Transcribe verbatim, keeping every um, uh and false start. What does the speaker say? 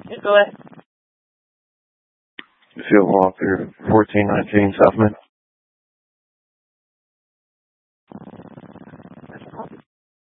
Yeah, go ahead. Phil Walker, fourteen nineteen Southman.